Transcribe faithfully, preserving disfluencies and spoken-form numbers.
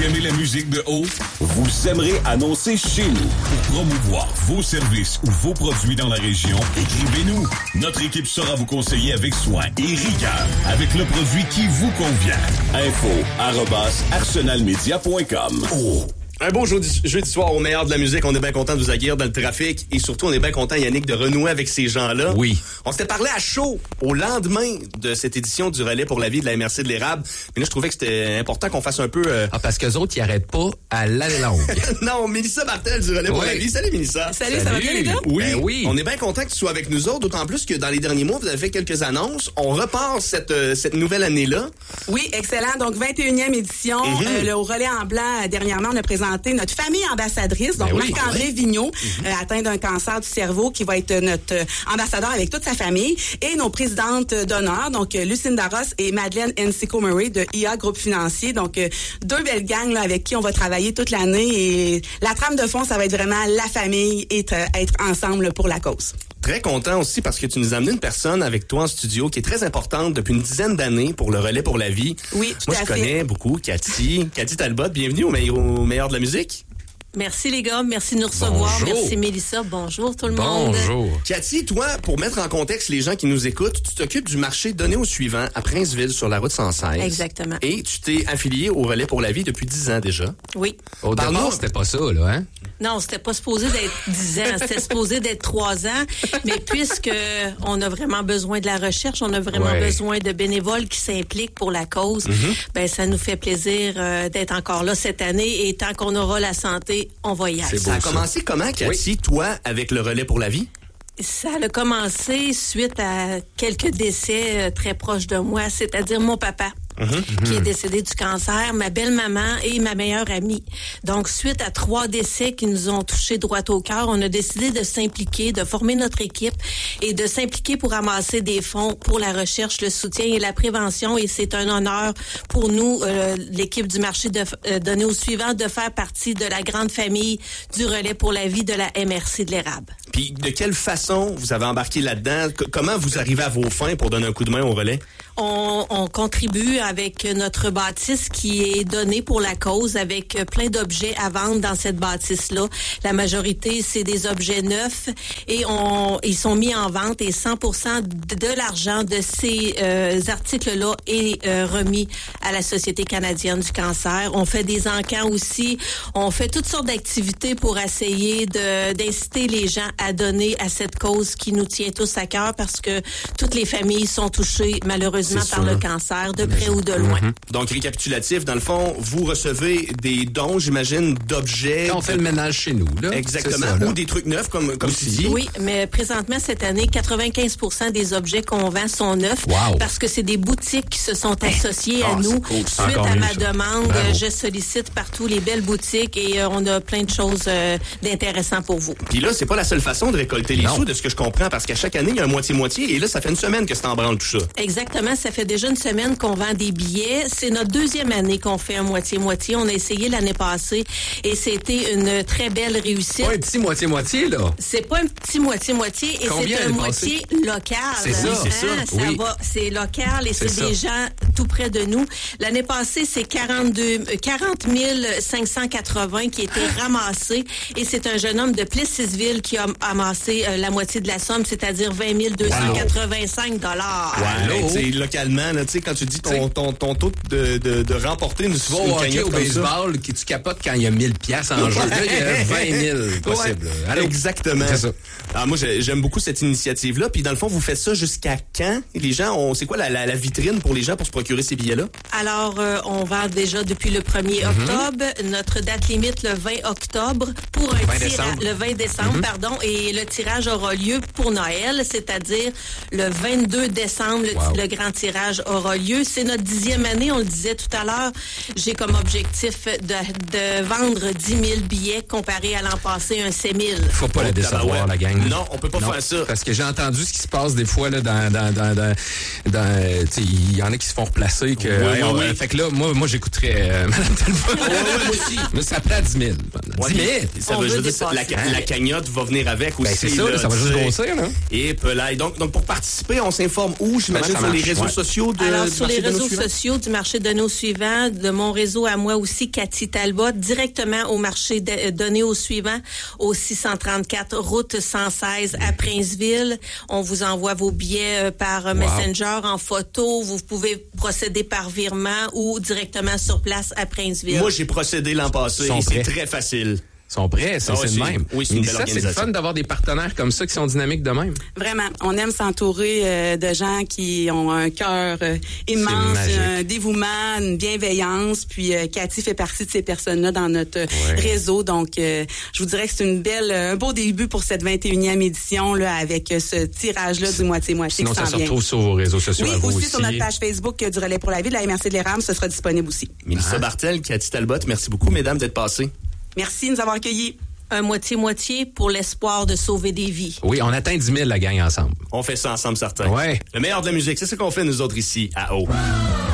Vous aimez la musique de haut? Vous aimerez annoncer chez nous. Pour promouvoir vos services ou vos produits dans la région, écrivez-nous. Notre équipe saura vous conseiller avec soin et rigueur, avec le produit qui vous convient. Info arobase arsenalmedia point com. Oh. Un beau jeudi, jeudi soir au meilleur de la musique. On est bien content de vous accueillir dans le trafic. Et surtout, on est bien content, Yannick, de renouer avec ces gens-là. Oui. On s'était parlé à chaud au lendemain de cette édition du Relais pour la vie de la M R C de l'Érable. Mais là, je trouvais que c'était important qu'on fasse un peu... Euh... Ah, parce qu'eux autres, ils arrêtent pas à l'année longue. Non, Mélissa Martel du Relais pour oui. la vie. Salut, Mélissa. Salut, Salut, ça va bien, les gars? Oui. Ben oui. On est bien content que tu sois avec nous autres, d'autant plus que dans les derniers mois, vous avez fait quelques annonces. On repart cette, euh, cette nouvelle année-là. Oui, excellent. Donc, vingt et unième édition. Mm-hmm. Euh, le, au Relais en blanc, dernièrement, on a présenté notre famille ambassadrice, donc ben oui, Marc-André oui. Vigneault, mm-hmm. euh, atteint d'un cancer du cerveau, qui va être notre euh, ambassadeur avec toute sa famille, et nos présidentes d'honneur, donc euh, Lucinda Ross et Madeleine Encico-Murray de I A Groupe Financier. Donc, euh, deux belles gangs là, avec qui on va travailler toute l'année. Et la trame de fond, ça va être vraiment la famille et être, être ensemble pour la cause. Très content aussi parce que tu nous as amené une personne avec toi en studio qui est très importante depuis une dizaine d'années pour le Relais pour la vie. Oui, tout Moi, à je fait. connais beaucoup Cathy. Cathy Talbot, bienvenue au, me- au meilleur de la musique. Merci les gars, merci de nous recevoir. Bonjour. Merci Mélissa, bonjour tout le monde. Bonjour. Cathy, toi, pour mettre en contexte les gens qui nous écoutent, tu t'occupes du marché donné au suivant à Princeville sur la route cent seize. Exactement. Et tu t'es affilié au Relais pour la vie depuis dix ans déjà. Oui. Au Parle-nous. départ, c'était pas ça, là, hein? Non, c'était pas supposé d'être dix ans, c'était supposé d'être trois ans. Mais puisque on a vraiment besoin de la recherche, on a vraiment Ouais. besoin de bénévoles qui s'impliquent pour la cause, Mm-hmm. ben ça nous fait plaisir euh, d'être encore là cette année. Et tant qu'on aura la santé, on va y aller. Ça a commencé comment, Cathy, toi, avec le Relais pour la vie? Ça a commencé suite à quelques décès euh, très proches de moi, c'est-à-dire mon papa. Mm-hmm. Qui est décédé du cancer, ma belle-maman et ma meilleure amie. Donc, suite à trois décès qui nous ont touchés droit au cœur, on a décidé de s'impliquer, de former notre équipe et de s'impliquer pour amasser des fonds pour la recherche, le soutien et la prévention. Et c'est un honneur pour nous, euh, l'équipe du marché de euh, donner au suivant, de faire partie de la grande famille du Relais pour la vie de la M R C de l'Érable. Puis, de quelle façon vous avez embarqué là-dedans? C- comment vous arrivez à vos fins pour donner un coup de main au Relais? On, on contribue avec notre bâtisse qui est donnée pour la cause avec plein d'objets à vendre dans cette bâtisse-là. La majorité, c'est des objets neufs et on, ils sont mis en vente et cent pour cent de l'argent de ces euh, articles-là est euh, remis à la Société canadienne du cancer. On fait des encans aussi. On fait toutes sortes d'activités pour essayer de, d'inciter les gens à donner à cette cause qui nous tient tous à cœur parce que toutes les familles sont touchées malheureusement C'est par sûr. le cancer, de près ou de loin. Mm-hmm. Donc, récapitulatif, dans le fond, vous recevez des dons, j'imagine, d'objets. Quand on fait le ménage chez nous, là. Exactement. C'est ça, là. Ou des trucs neufs, comme, comme tu Aussi. dis. Oui, mais présentement, cette année, quatre-vingt-quinze pour cent des objets qu'on vend sont neufs Wow. parce que c'est des boutiques qui se sont associées Ah, à nous. c'est cool. C'est Suite encore à mieux, ma ça. demande, Bravo. je sollicite partout les belles boutiques et euh, on a plein de choses euh, d'intéressant pour vous. Puis là, c'est pas la seule façon de récolter les Non. sous, de ce que je comprends, parce qu'à chaque année, il y a un moitié-moitié, et là, ça fait une semaine que c'est en branle tout ça. Exactement, ça fait déjà une semaine qu'on vend des billets. C'est notre deuxième année qu'on fait un moitié-moitié. On a essayé l'année passée et c'était une très belle réussite. Pas un petit moitié-moitié, là. C'est pas un petit moitié-moitié et Combien c'est un l'année moitié local. C'est ça, Hein, c'est ça. ça Oui. va, c'est local et C'est c'est ça. des gens tout près de nous. L'année passée, c'est quarante-deux, euh, quarante mille cinq cent quatre-vingts qui étaient ramassés et c'est un jeune homme de Plessisville qui a amassé euh, la moitié de la somme, c'est-à-dire vingt mille deux cent quatre-vingt-cinq dollars. Ouais, Allô? tu sais, localement, là, tu sais, quand tu dis ton, ton, ton taux de, de, de remporter une, Tu vas une au hockey, cagnotte au comme ça. baseball, qui tu capotes quand il y a mille piastres en jeu. Là, il y a vingt mille possible. Ouais, Allô? exactement. C'est ça. Alors moi, j'ai- j'aime beaucoup cette initiative-là. Puis dans le fond, vous faites ça jusqu'à quand? Les gens, ont, c'est quoi la, la, la vitrine pour les gens pour se procurer ces billets-là? Alors, euh, on vend déjà depuis le premier octobre. Notre date limite, le vingt octobre, pour un vingt tira- décembre. le vingt décembre, pardon, et le tirage aura lieu pour Noël, c'est-à-dire le vingt-deux décembre, le, Wow. le grand tirage aura lieu. C'est notre dixième année, on le disait tout à l'heure. J'ai comme objectif de, de vendre dix mille billets comparé à l'an passé, un sept mille. Faut pas la décevoir, la gang. Non, on peut pas faire ça. Parce que j'ai entendu ce qui se passe des fois là dans dans dans dans, dans tu sais, il y en a qui se font replacer que Ouais, euh, ouais. fait que là moi moi j'écouterais euh, Madame Talbot. Ouais, ouais, moi aussi. Mais ça prend dix mille. Ouais, dix mille. Ça On veut, je veut veux dire, la, dépasser. la cagnotte va venir avec aussi. Ben c'est ça, là, là, ça va tu juste sais. grossir là. Et là, donc, donc pour participer, on s'informe où? J'imagine Comment ça sur les marche? réseaux Ouais. sociaux de, Alors, du sur marché les de nos réseaux suivants? sociaux du marché de données aux suivants, de mon réseau à moi aussi, Cathy Talbot, directement au marché de données aux suivants, au six cent trente-quatre route cent seize à Princeville. On vous envoie vos billets euh, par euh, Wow. Messenger en photo. Vous pouvez procéder par virement ou directement sur place à Princeville. Moi, j'ai procédé l'an passé Ils sont et c'est prêts. très facile. Ils sont prêts, c'est Ah c'est ouais, le c'est- même. oui, c'est une Mais belle ça, c'est le organisation. fun d'avoir des partenaires comme ça qui sont dynamiques de même. Vraiment, on aime s'entourer euh, de gens qui ont un cœur euh, immense, magique. un dévouement, une bienveillance. Puis euh, Cathy fait partie de ces personnes-là dans notre euh, Ouais. réseau. Donc, euh, je vous dirais que c'est une belle, un beau début pour cette vingt et unième édition là, avec euh, ce tirage-là du moitié-moitié Sinon, qui ça s'en se vient. retrouve sur vos réseaux sociaux Oui, à vous aussi, aussi. sur notre page Facebook euh, du Relais pour la vie de la M R C de l'Érable, ce sera disponible aussi. Mélissa Bartel, Cathy Talbot, merci beaucoup, mesdames, d'être passées. Merci de nous avoir accueillis. Un moitié-moitié pour l'espoir de sauver des vies. Oui, on atteint dix mille, la gang, ensemble. On fait ça ensemble, certains. Ouais. Le meilleur de la musique, c'est ce qu'on fait, nous autres, ici, à Haut.